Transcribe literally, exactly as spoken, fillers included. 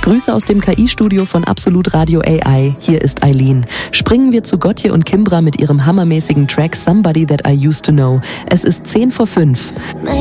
Grüße aus dem K I-Studio von Absolut Radio A I. Hier ist Eileen. Springen wir zu Gotje und Kimbra mit ihrem hammermäßigen Track Somebody That I Used to Know. Es ist zehn vor fünf. My